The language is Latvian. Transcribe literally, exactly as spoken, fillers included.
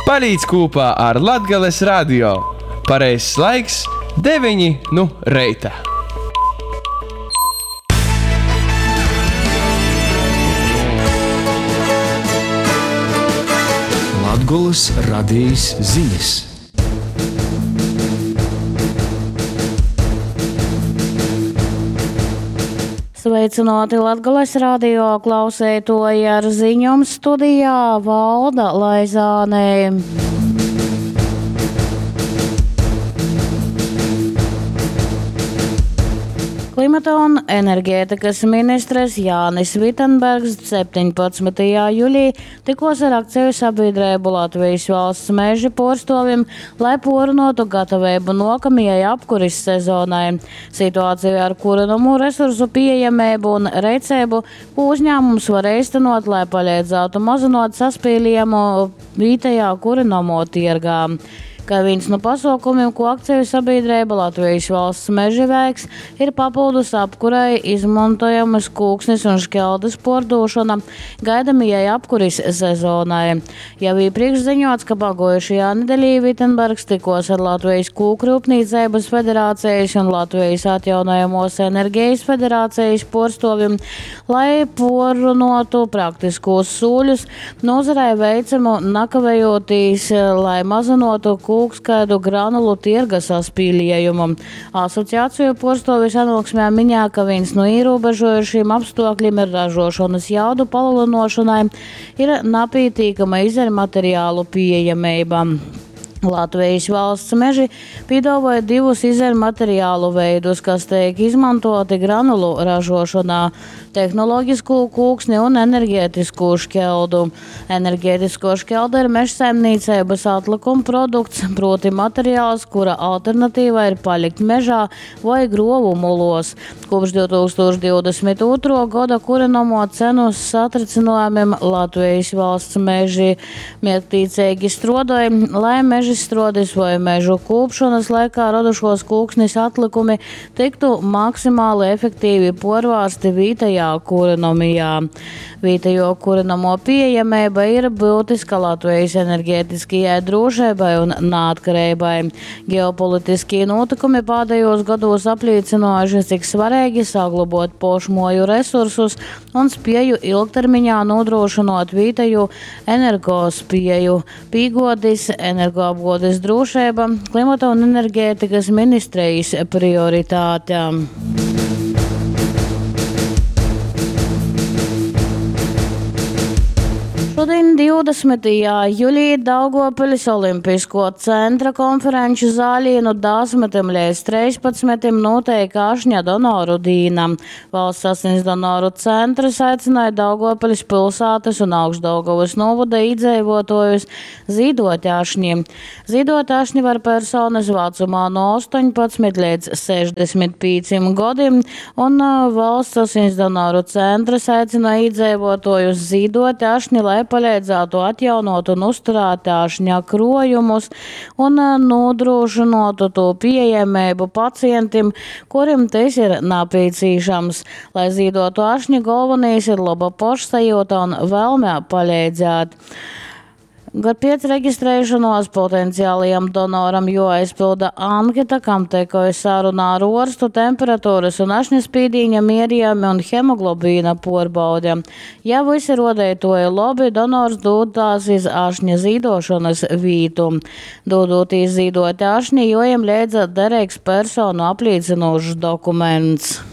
Palīdz kopā ar Latgales radio. Pareizs laiks deviņi nu reita. Latgolas radijas ziņas. Sveicināti Latgales radio klausētoji, ar ziņām studijā Valda Laizāne. Klimata un enerģētikas ministrs Jānis Vitenbergs septiņpadsmitajā jūlijā tikos ar akciju sabiedrību Latvijas valsts meži porstovim, lai porinotu gatavību nākamajai apkuris sezonai. Situācija ar kurināmo resursu pieejamību un reicību, ko uzņēmums var īstenot, lai palīdzētu mazinot saspīlējumu vietējā kurināmo tirgā. Kā viens no pasaukumiem, ko akciju sabiedrība Latvijas valsts meži veiks, ir papildus apkurai izmantojamas kūksnes un šķeldes pordošana gaidamajai apkuris sezonai. Jau iepriekš ziņots, ka pagojušajā nedēļā Vitenbergs tikos ar Latvijas kūkrūpniecības federācijas un Latvijas atjaunojamos enerģijas federācijas porstovim, lai porunotu praktiskos sūļus nozarei veicamu nakavējoties, lai mazinotu kūkrūpniecības kūkskaidu granulu tirga saspīlējumu. Asociāciju porstovi sanāksmē minēja, ka viens no ierobežojušiem apstākļiem ir ražošanas jaudu palielinošanai ir napītīkama izējumateriālu pieejamība. Latvijas valsts meži piedāvāja divus izējumateriālu veidus, kas tiek izmantoti granulu ražošanā – tehnoloģisku kūksni un enerģētisku šķeldu. Enerģētisko šķeldu ir mežsaimniecības atlikuma produkts, proti materiāls, kura alternatīva ir palikt mežā vai grovu mulos. Kopš divi tūkstoši divdesmit otrā gada kurināmo cenu satricinājumiem Latvijas valsts meži mērķtiecīgi strādāja, lai meži Mežstrādis vai mežu kūpšanas laikā radušos kūksnes atlikumi tiktu maksimāli efektīvi porvārsti vietējā kurinomijā. Vietējo kurinamo pieejamība ir būtiska Latvijas enerģētiskajai drošībai un neatkarībai. Ģeopolitiskie notikumi pēdējos gados apliecinājuši, cik svarīgi saglabāt pošmoju resursus un spēju ilgtermiņā nodrošinot vietēju energospēju, pīgodis, energoapgādes drošība, klimata un enerģētikas ministrijas prioritāte. Šodien divdesmitajā jūlijā Daugavpils Olimpisko centra konferenču zālī no desmitim līdz trīspadsmitim noteikti ašņa donoru dīna. Valsts asins donoru centrs aicināja Daugavpils pilsētas un Augšdaugavas novada iedzīvotājus zīdot ašņiem. Zīdot ašņi var personas vecumā no astoņpadsmit līdz sešdesmit piecim gadiem, un valsts asins donoru centrs aicināja iedzīvotājus zīdot ašņi, lai palīdzētu atjaunot un uzturēt ašņa krojumus un nodrošinotu to pieejamību pacientiem, kuriem tas ir nepieciešams. Lai zīdotu ašņi, galvenais ir laba pašsajūta un vēlme palīdzēt. Gar pēc reģistrēšanos potenciālajam donoram jāaizpilda anketa, kam tekoja sarunā ar ārstu, temperatūras un ašņaspīdīņa mērījumi un hemoglobīna porbaude. Ja visi rodētoja labi, donors dodās iz ašņa zīdošanas vītu. Dodotīs zīdot ašņi, jojam liedza derīgs personu apliecinošs dokuments.